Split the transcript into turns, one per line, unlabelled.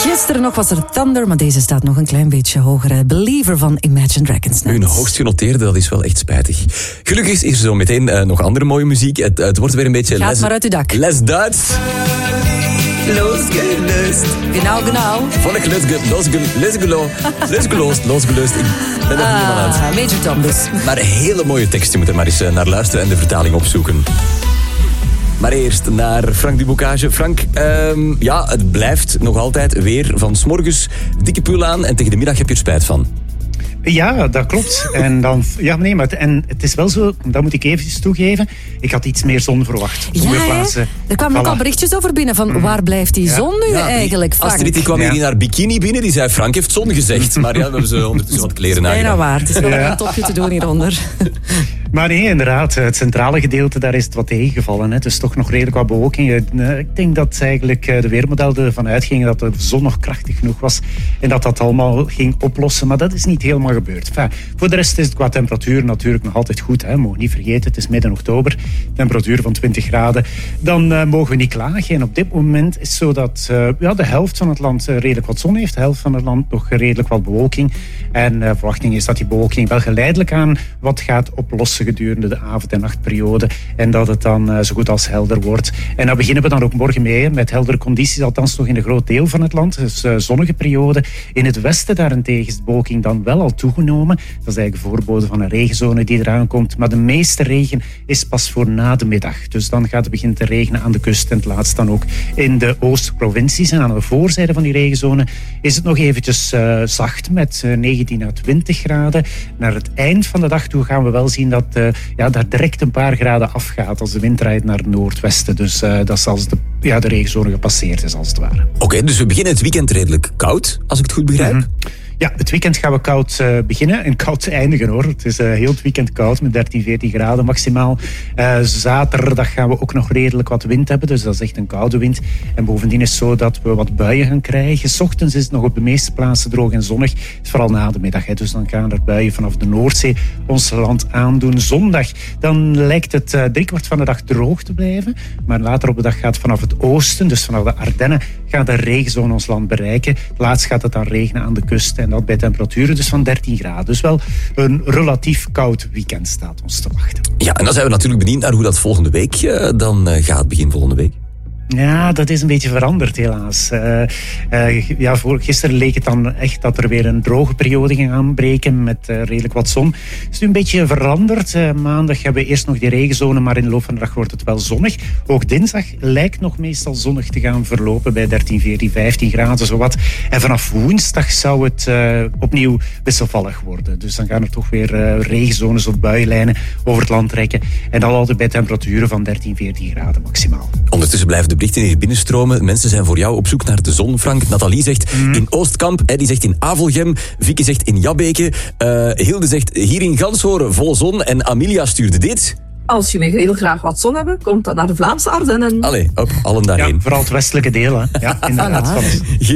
Gisteren nog was er Thunder, maar deze staat nog een klein beetje hoger. Believer van Imagine Dragons.
Hun hoogst genoteerde, dat is wel echt spijtig. Gelukkig is er zo meteen nog andere mooie muziek. Het wordt weer een beetje...
Gaat maar uit uw dak.
Les Duits. Losgelöst.
Genau.
Volg losgelöst. Ik ben er helemaal uit.
Major Tom dus.
Maar een hele mooie tekst. Je moet er maar eens naar luisteren en de vertaling opzoeken. Maar eerst naar Frank Dubocage. Frank, het blijft nog altijd weer van 's morgens dikke pul aan en tegen de middag heb je er spijt van.
Ja, dat klopt. En het is wel zo, dat moet ik eventjes toegeven, ik had iets meer zon verwacht.
Er kwamen ook al berichtjes over binnen van waar blijft die zon nu eigenlijk, Frank?
Astrid die kwam hier in haar bikini binnen, die zei Frank heeft zon gezegd. Maar ja, we hebben ze ondertussen wat kleren aangedaan.
Bijna waar, het is wel een topje te doen hieronder.
Maar nee, inderdaad, het centrale gedeelte, daar is het wat tegengevallen. Het is toch nog redelijk wat bewolking. Ik denk dat eigenlijk de weermodellen ervan uitgingen dat de zon nog krachtig genoeg was en dat allemaal ging oplossen. Maar dat is niet helemaal gebeurd. Voor de rest is het qua temperatuur natuurlijk nog altijd goed. We mogen niet vergeten, het is midden oktober. Temperatuur van 20 graden. Dan mogen we niet klagen. En op dit moment is het zo dat de helft van het land redelijk wat zon heeft. De helft van het land nog redelijk wat bewolking. En de verwachting is dat die bewolking wel geleidelijk aan wat gaat oplossen gedurende de avond- en nachtperiode. En dat het dan zo goed als helder wordt. En daar beginnen we dan ook morgen mee. Met heldere condities, althans nog in een groot deel van het land. Dus zonnige periode. In het westen daarentegen is de bewolking dan wel al toegenomen. Dat is eigenlijk een voorbode van een regenzone die eraan komt. Maar de meeste regen is pas voor na de middag. Dus dan gaat het beginnen te regenen aan de kust. En het laatst dan ook in de Oostprovincies. En aan de voorzijde van die regenzone is het nog eventjes zacht met 19 à 20 graden. Naar het eind van de dag toe gaan we wel zien dat daar direct een paar graden afgaat als de wind draait naar het noordwesten. Dus dat is als de regenzone gepasseerd is, als het ware.
Oké, dus we beginnen het weekend redelijk koud, als ik het goed begrijp.
Mm-hmm. Ja, het weekend gaan we koud beginnen en koud eindigen hoor. Het is heel het weekend koud met 13, 14 graden maximaal. Zaterdag gaan we ook nog redelijk wat wind hebben, dus dat is echt een koude wind. En bovendien is het zo dat we wat buien gaan krijgen. 's Ochtends is het nog op de meeste plaatsen droog en zonnig. Vooral na de middag, dus dan gaan er buien vanaf de Noordzee ons land aandoen. Zondag, dan lijkt het 3/4 van de dag droog te blijven. Maar later op de dag gaat vanaf het oosten, dus vanaf de Ardennen, gaat de regenzone ons land bereiken. Laatst gaat het dan regenen aan de kust. En dat bij temperaturen dus van 13 graden. Dus wel een relatief koud weekend staat ons te wachten.
Ja, en dan zijn we natuurlijk benieuwd naar hoe dat volgende week dan gaat, begin volgende week.
Ja, dat is een beetje veranderd helaas. Gisteren leek het dan echt dat er weer een droge periode ging aanbreken met redelijk wat zon. Het is nu een beetje veranderd. Maandag hebben we eerst nog die regenzone, maar in de loop van de dag wordt het wel zonnig. Ook dinsdag lijkt nog meestal zonnig te gaan verlopen bij 13, 14, 15 graden zowat. En vanaf woensdag zou het opnieuw wisselvallig worden. Dus dan gaan er toch weer regenzones of buienlijnen over het land trekken. En dan altijd bij temperaturen van 13, 14 graden maximaal.
Ondertussen blijven de berichten hier binnenstromen. Mensen zijn voor jou op zoek naar de zon, Frank. Nathalie zegt in Oostkamp, die zegt in Avelgem. Vicky zegt in Jabbeke. Hilde zegt hier in Ganshoren volle zon. En Amelia stuurde dit.
Als jullie heel graag wat zon hebben, komt dat naar de Vlaamse Ardennen.
Allee, op, allen daarheen.
Ja, vooral het westelijke deel. Hè. Ja, inderdaad.